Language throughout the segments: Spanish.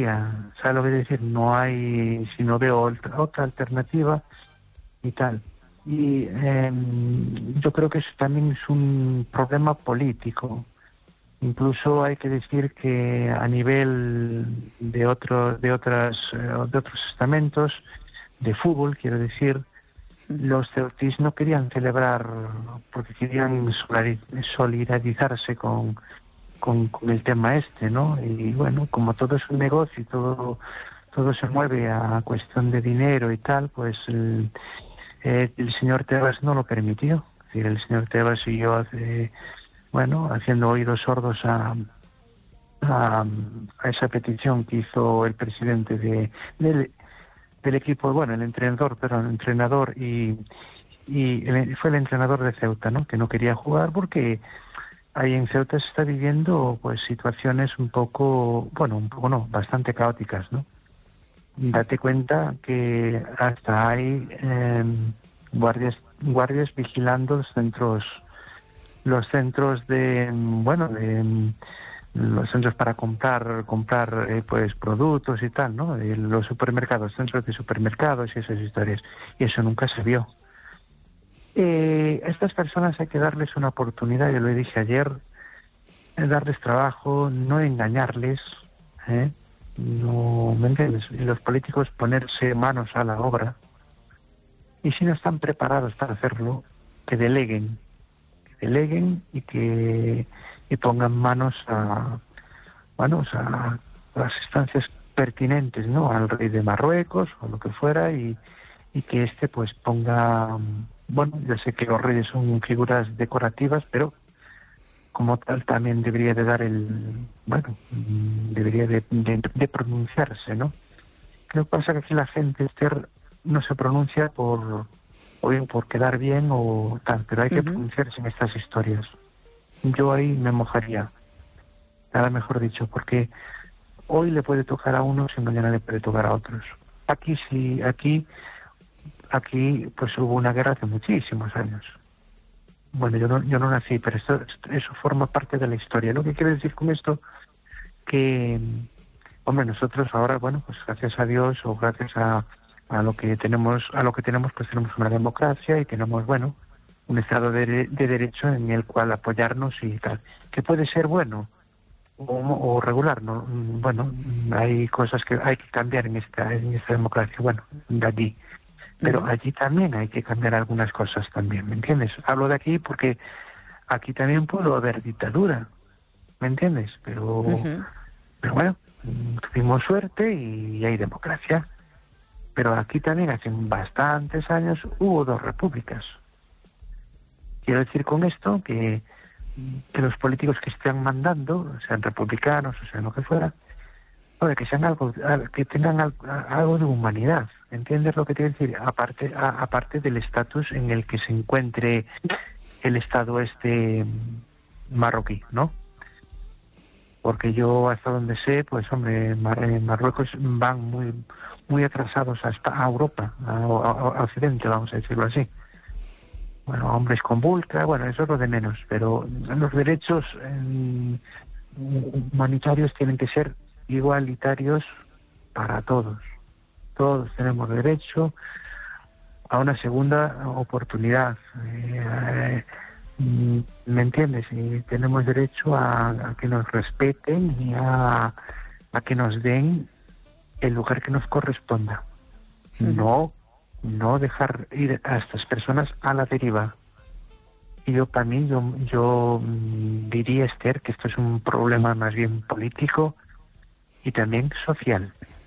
quería, ¿sabes lo que decir? No hay, si no veo otra alternativa y tal. Y yo creo que eso también es un problema político. Incluso hay que decir que a nivel de otros estamentos de fútbol, quiero decir, los ceutis no querían celebrar porque querían solidarizarse con el tema este, ¿no? Y bueno, como todo es un negocio y todo se mueve a cuestión de dinero y tal, pues el señor Tebas no lo permitió. Es decir, el señor Tebas siguió haciendo oídos sordos a esa petición que hizo el presidente del equipo, bueno, el entrenador y fue el entrenador de Ceuta, ¿no? Que no quería jugar porque ahí en Ceuta se está viviendo pues situaciones bastante caóticas, ¿no? Date cuenta que hasta hay guardias vigilando los centros los centros para comprar pues productos y tal, ¿no? Los supermercados, centros de supermercados y esas historias. Y eso nunca se vio. A estas personas hay que darles una oportunidad, yo lo dije ayer, darles trabajo, no engañarles, no, ¿me entiendes? Y los políticos ponerse manos a la obra. Y si no están preparados para hacerlo, que deleguen y pongan manos a las instancias pertinentes, ¿no? Al rey de Marruecos o lo que fuera y que pues ponga, yo sé que los reyes son figuras decorativas, pero como tal también debería de dar debería de pronunciarse, ¿no? Lo que pasa es que aquí la gente, Esther, no se pronuncia o bien por quedar bien o tal, pero hay que pronunciarse en estas historias. Yo ahí me mojaría, nada mejor dicho, porque hoy le puede tocar a unos y mañana le puede tocar a otros. Aquí pues hubo una guerra hace muchísimos años. Bueno, yo no nací, pero eso forma parte de la historia. Lo que quiero decir con esto, que, nosotros ahora, pues gracias a Dios o gracias a lo que tenemos, pues tenemos una democracia y tenemos, un Estado de derecho en el cual apoyarnos y tal, que puede ser bueno o regular, ¿no? Hay cosas que hay que cambiar en esta democracia, de allí. Pero allí también hay que cambiar algunas cosas también, ¿me entiendes? Hablo de aquí porque aquí también puede haber dictadura, ¿me entiendes? Pero tuvimos suerte y hay democracia. Pero aquí también hace bastantes años hubo 2 repúblicas. Quiero decir con esto que los políticos que estén mandando, sean republicanos o sean lo que fuera, que sean que tengan algo de humanidad. ¿Entiendes lo que quiero decir? Aparte del estatus en el que se encuentre el Estado marroquí, ¿no? Porque yo hasta donde sé, pues en Marruecos van muy muy atrasados a Europa, a Occidente, vamos a decirlo así. Hombres con burka, eso es lo de menos, pero los derechos humanitarios tienen que ser igualitarios para todos. Todos tenemos derecho a una segunda oportunidad. ¿Me entiendes? Y tenemos derecho a que nos respeten y a que nos den el lugar que nos corresponda. No dejar ir a estas personas a la deriva. Y yo diría, Esther, que esto es un problema más bien político y también social.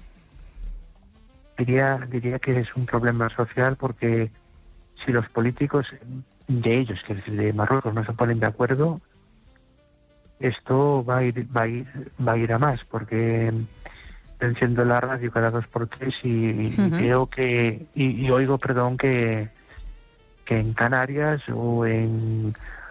Diría que es un problema social porque si los políticos de ellos, que es decir, de Marruecos, no se ponen de acuerdo, esto va a ir a más, porque enciendo la radio cada 2 por 3 y veo que oigo que en Canarias o en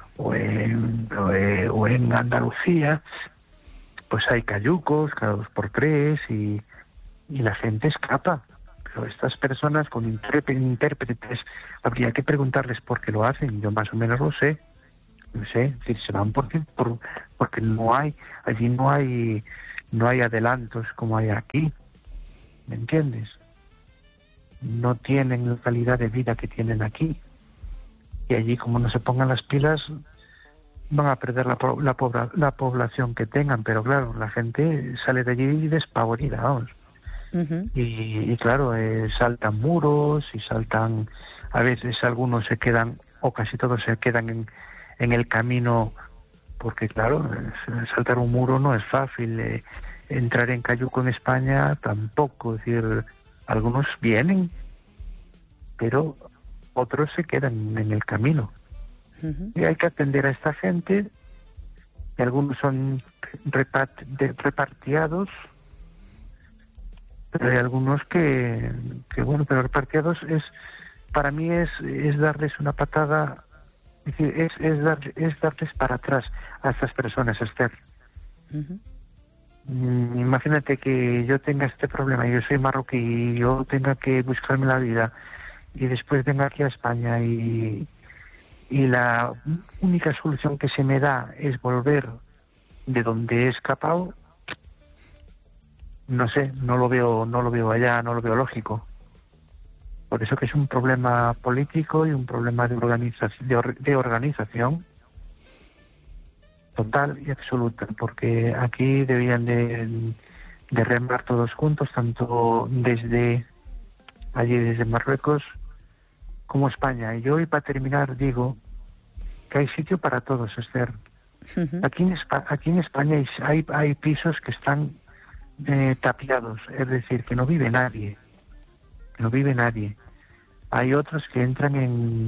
Andalucía pues hay cayucos cada 2 por 3 y la gente escapa. Pero estas personas con intérpretes habría que preguntarles por qué lo hacen. Yo más o menos lo sé. No sé, es decir, se van porque allí no hay no hay adelantos como hay aquí, ¿me entiendes? No tienen la calidad de vida que tienen aquí. Y allí, como no se pongan las pilas, van a perder la población que tengan. Pero claro, la gente sale de allí despavorida, vamos. Y claro, saltan muros y saltan... A veces algunos se quedan, o casi todos se quedan en el camino, porque claro, saltar un muro no es fácil. Entrar en Cayuco en España tampoco. Es decir, algunos vienen, pero otros se quedan en el camino. Y hay que atender a esta gente, y algunos son repatriados, pero hay algunos que bueno, pero repatriados para mí es darles una patada, es decir, es darles para atrás a estas personas, Esther. Imagínate que yo tenga este problema, yo soy marroquí y yo tenga que buscarme la vida, y después venga aquí a España y la única solución que se me da es volver de donde he escapado. No sé, no lo veo allá, no lo veo lógico. Por eso que es un problema político y un problema de organización total y absoluta, porque aquí debían de remar todos juntos, tanto desde Marruecos como España. Y yo, y para terminar, digo que hay sitio para todos, Esther. Aquí en España hay pisos que están tapiados, es decir, que no vive nadie. Hay otros que entran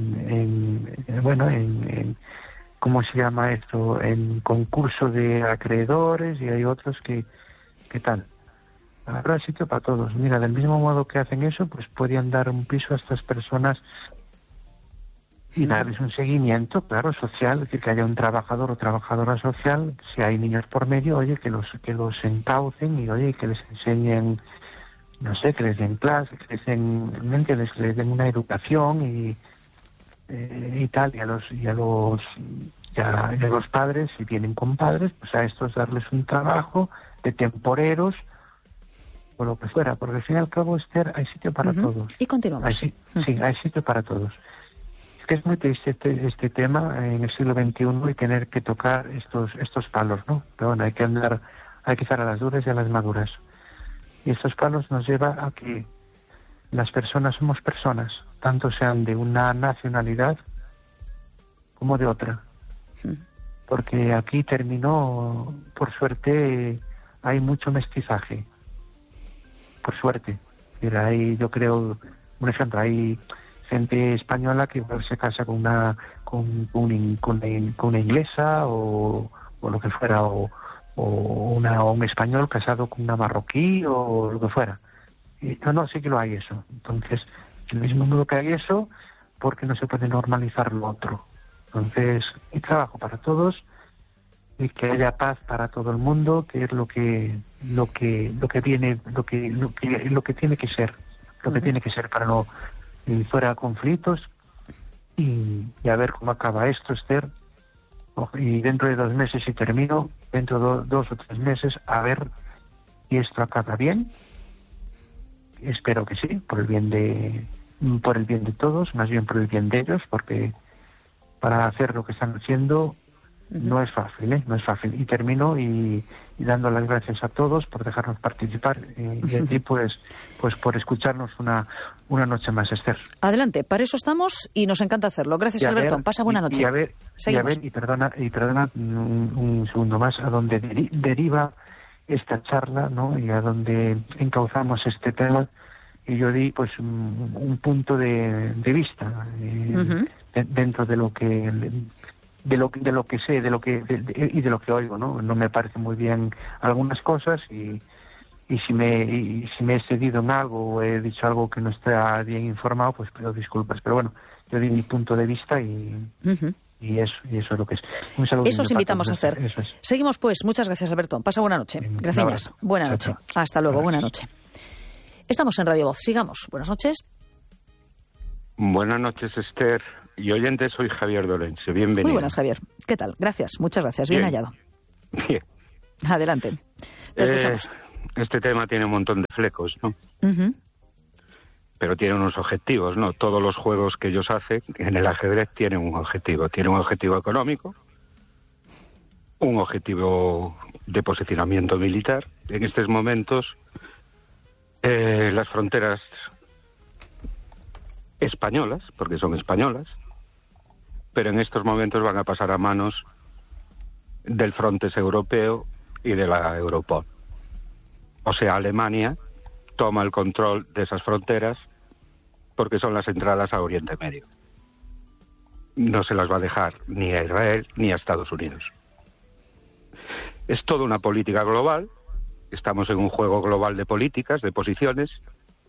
en ¿cómo se llama esto? En concurso de acreedores, y hay otros que tal. Habrá sitio para todos. Mira, del mismo modo que hacen eso, pues podían dar un piso a estas personas y darles un seguimiento, claro, social, es decir, que haya un trabajador o trabajadora social, si hay niños por medio, oye, que los encaucen y, oye, que les enseñen, no sé, que les den clases, que les den, ¿me entiendes?, que les den una educación y tal, y a los padres, si vienen con padres, pues a estos darles un trabajo de temporeros o lo que fuera, porque al fin y al cabo, Esther, hay sitio para todos. Y continuamos. Sí, hay sitio para todos. Es que es muy triste este tema en el siglo XXI y tener que tocar estos palos, ¿no? Pero bueno, hay que estar a las duras y a las maduras. Y estos palos nos lleva a que las personas somos personas, tanto sean de una nacionalidad como de otra. Porque aquí terminó, por suerte, hay mucho mestizaje. Por suerte. Hay, yo creo, un ejemplo, hay gente española que igual se casa con una inglesa o lo que fuera, o un español casado con una marroquí o lo que fuera. Y no, sí que lo hay eso. Entonces, del mismo modo que hay eso, ¿por qué no se puede normalizar lo otro? Entonces, hay trabajo para todos y que haya paz para todo el mundo, que es lo que tiene que ser, tiene que ser para no fuera conflictos y a ver cómo acaba esto, Esther. Y dentro de 2 meses, si termino, dentro de 2 o 3 meses, a ver si esto acaba bien. Espero que sí, por el bien de todos, más bien por el bien de ellos, porque para hacer lo que están haciendo no es fácil, no es fácil. Y termino y dando las gracias a todos por dejarnos participar y a ti pues por escucharnos una noche más, Esther. Adelante, para eso estamos y nos encanta hacerlo. Gracias, Alberto. Pasa buena noche. Y perdona un segundo más, a donde deriva esta charla, ¿no? Y a donde encauzamos este tema, y yo di pues un punto de vista dentro de lo que sé, y de lo que oigo, ¿no? No me parece muy bien algunas cosas y si me he cedido en algo o he dicho algo que no está bien informado, pues pido disculpas. Pero bueno, yo di mi punto de vista y eso es lo que es. Un saludo. Eso os invitamos a hacer. Eso es. Seguimos pues. Muchas gracias, Alberto. Pasa buena noche. Gracias. Buena noche. Hasta luego. Buena noche. Estamos en Radio Voz. Sigamos. Buenas noches. Buenas noches, Esther. Y oyente, soy Javier Dolense. Bienvenido. Muy buenas, Javier. ¿Qué tal? Gracias. Muchas gracias. Bien hallado. Bien. Adelante. Te escuchamos. Este tema tiene un montón de flecos, ¿no? Pero tiene unos objetivos, ¿no? Todos los juegos que ellos hacen en el ajedrez tienen un objetivo. Tiene un objetivo económico, un objetivo de posicionamiento militar. En estos momentos, las fronteras españolas, porque son españolas, pero en estos momentos van a pasar a manos del Frontex europeo y de la Europol. O sea, Alemania toma el control de esas fronteras porque son las entradas a Oriente Medio. No se las va a dejar ni a Israel ni a Estados Unidos. Es toda una política global. Estamos en un juego global de políticas, de posiciones,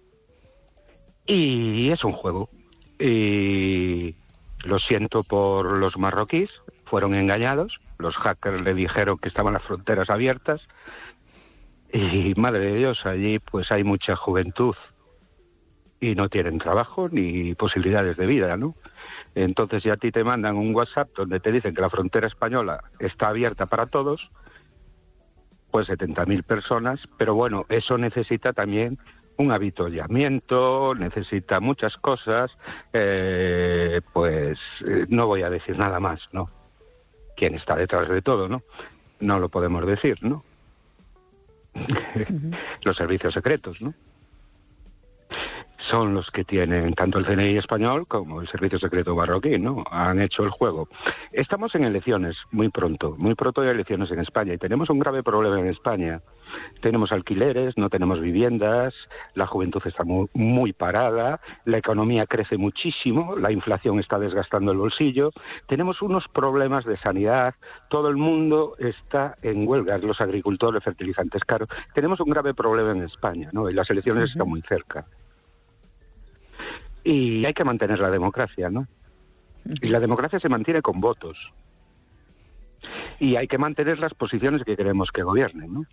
y es un juego. Y lo siento por los marroquíes, fueron engañados. Los hackers le dijeron que estaban las fronteras abiertas. Y madre de Dios, allí pues hay mucha juventud y no tienen trabajo ni posibilidades de vida, ¿no? Entonces ya a ti te mandan un WhatsApp donde te dicen que la frontera española está abierta para todos, pues 70.000 personas, pero bueno, eso necesita también un avituallamiento, necesita muchas cosas, no voy a decir nada más, ¿no? ¿Quién está detrás de todo, no? No lo podemos decir, ¿no? Los servicios secretos, ¿no? Son los que tienen tanto el CNI español como el servicio secreto marroquí, ¿no? Han hecho el juego. Estamos en elecciones muy pronto hay elecciones en España y tenemos un grave problema en España. Tenemos alquileres, no tenemos viviendas, la juventud está muy parada, la economía crece muchísimo, la inflación está desgastando el bolsillo, tenemos unos problemas de sanidad, todo el mundo está en huelga, los agricultores, fertilizantes caros. Tenemos un grave problema en España, ¿no? Y las elecciones están muy cerca. Y hay que mantener la democracia, ¿no? Y la democracia se mantiene con votos. Y hay que mantener las posiciones que queremos que gobiernen, ¿no?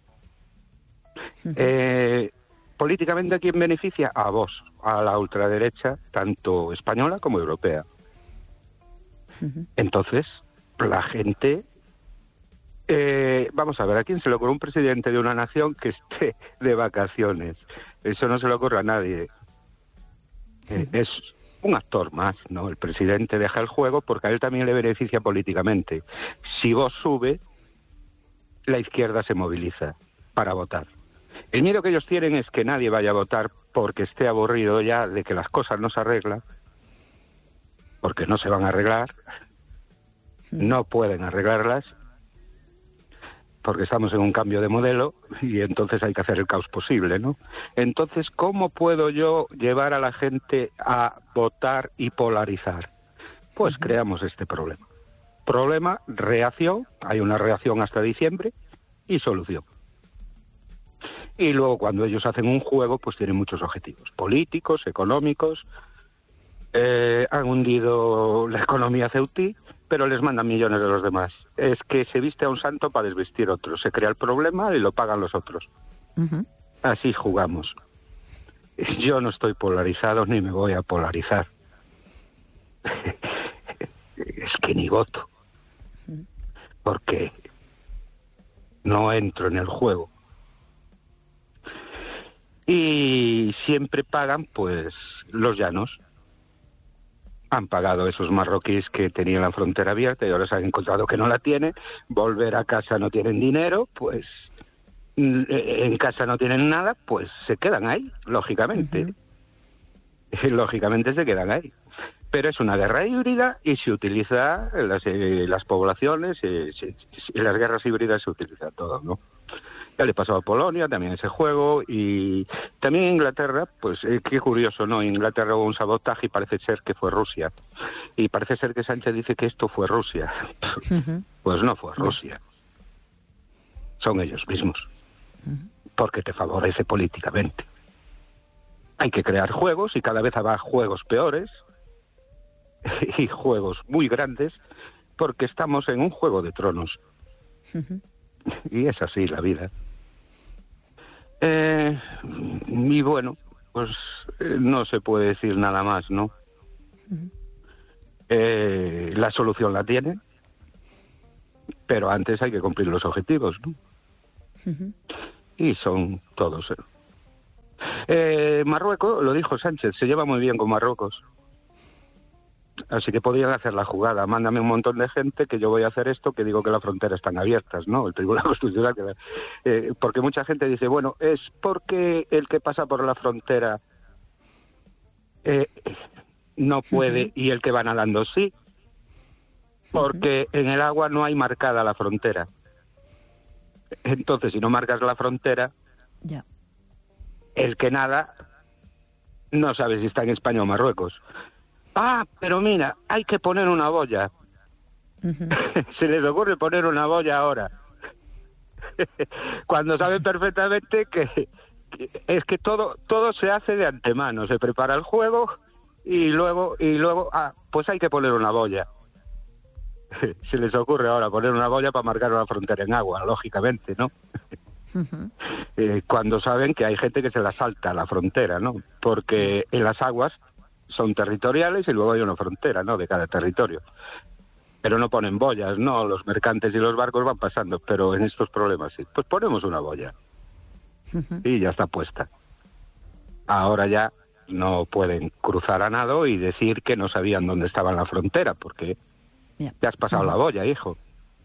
Políticamente, ¿a quién beneficia? A Vox, a la ultraderecha, tanto española como europea. Entonces, la gente... vamos a ver, ¿a quién se le ocurre un presidente de una nación que esté de vacaciones? Eso no se le ocurre a nadie. Es un actor más, ¿no? El presidente deja el juego porque a él también le beneficia políticamente. Si Vox sube, la izquierda se moviliza para votar. El miedo que ellos tienen es que nadie vaya a votar porque esté aburrido ya de que las cosas no se arreglan, porque no se van a arreglar, no pueden arreglarlas, porque estamos en un cambio de modelo y entonces hay que hacer el caos posible, ¿no? Entonces, ¿cómo puedo yo llevar a la gente a votar y polarizar? Pues creamos este problema. Problema, reacción, hay una reacción hasta diciembre, y solución. Y luego cuando ellos hacen un juego, pues tienen muchos objetivos políticos, económicos, han hundido la economía ceutí, pero les mandan millones de los demás. Es que se viste a un santo para desvestir otro. Se crea el problema y lo pagan los otros. Así jugamos. Yo no estoy polarizado ni me voy a polarizar. Es que ni voto. Porque no entro en el juego. Y siempre pagan, pues, los llanos. Han pagado esos marroquíes que tenían la frontera abierta y ahora se han encontrado que no la tienen. Volver a casa no tienen dinero, pues en casa no tienen nada, pues se quedan ahí, lógicamente. Lógicamente se quedan ahí. Pero es una guerra híbrida y se utiliza en las poblaciones, en las guerras híbridas se utiliza todo, ¿no? Ya le pasó a Polonia también ese juego y también Inglaterra, pues qué curioso, ¿no? Inglaterra hubo un sabotaje y parece ser que fue Rusia. Y parece ser que Sánchez dice que esto fue Rusia. Pues no fue Rusia. Son ellos mismos. Porque te favorece políticamente. Hay que crear juegos y cada vez habrá juegos peores y juegos muy grandes porque estamos en un juego de tronos. Y es así la vida. Y bueno, pues no se puede decir nada más, ¿no? La solución la tiene, pero antes hay que cumplir los objetivos, ¿no? y son todos. Marruecos, lo dijo Sánchez, se lleva muy bien con Marruecos. Así que podían hacer la jugada. Mándame un montón de gente que yo voy a hacer esto, que digo que las fronteras están abiertas, ¿no? El Tribunal Constitucional. Porque mucha gente dice, bueno, es porque el que pasa por la frontera no puede y el que va nadando sí. Porque en el agua no hay marcada la frontera. Entonces, si no marcas la frontera, ya. El que nada no sabe si está en España o Marruecos. Ah, pero mira, hay que poner una boya. Se les ocurre poner una boya ahora. Cuando saben perfectamente que es que todo se hace de antemano. Se prepara el juego y luego, pues hay que poner una boya. Se les ocurre ahora poner una boya para marcar una frontera en agua, lógicamente, ¿no? Cuando saben que hay gente que se la salta a la frontera, ¿no? Porque en las aguas son territoriales y luego hay una frontera, ¿no?, de cada territorio. Pero no ponen boyas, ¿no? Los mercantes y los barcos van pasando, pero en estos problemas sí. Pues ponemos una boya. Y ya está puesta. Ahora ya no pueden cruzar a nado y decir que no sabían dónde estaba la frontera, porque te has pasado la boya, hijo.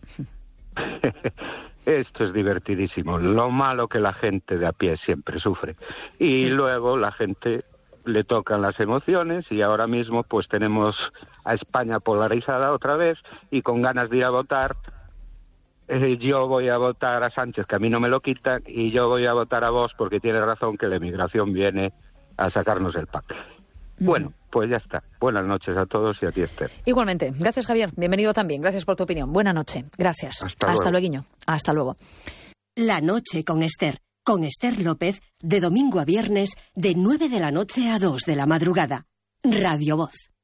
Esto es divertidísimo. Lo malo que la gente de a pie siempre sufre. Y luego la gente le tocan las emociones y ahora mismo pues tenemos a España polarizada otra vez y con ganas de ir a votar. Yo voy a votar a Sánchez, que a mí no me lo quitan, y yo voy a votar a Vox porque tiene razón que la emigración viene a sacarnos el pack. Bueno, pues ya está. Buenas noches a todos y a ti, Esther. Igualmente. Gracias, Javier. Bienvenido también. Gracias por tu opinión. Buena noche. Gracias. Hasta luego. Hasta luego. La noche con Esther López, de domingo a viernes, de 9 de la noche a 2 de la madrugada. Radio Voz.